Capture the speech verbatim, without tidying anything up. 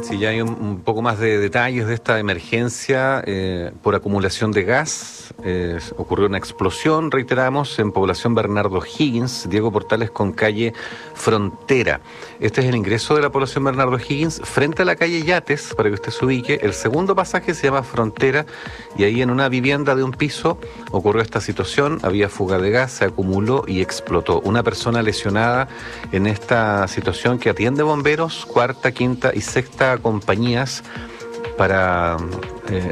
Sí, ya hay un, un poco más de detalles de esta emergencia eh, por acumulación de gas. Eh, ocurrió una explosión, reiteramos, en población Bernardo Higgins, Diego Portales con calle Frontera. Este es el ingreso de la población Bernardo Higgins frente a la calle Yates, para que usted se ubique. El segundo pasaje se llama Frontera y ahí en una vivienda de un piso ocurrió esta situación. Había fuga de gas, se acumuló y explotó. Una persona lesionada en esta situación que atiende bomberos, cuarta, quinta y sexta compañías para eh,